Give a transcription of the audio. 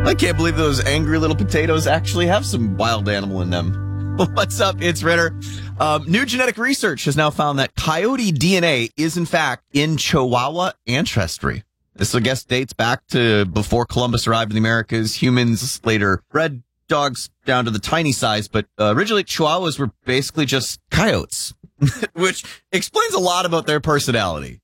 I can't believe those angry little potatoes actually have some wild animal in them. What's up? It's Ritter. New genetic research has now found that coyote DNA is, in fact, in Chihuahua ancestry. This, I guess, dates back to before Columbus arrived in the Americas. Humans later bred dogs down to the tiny size, but originally Chihuahuas were basically just coyotes, which explains a lot about their personality.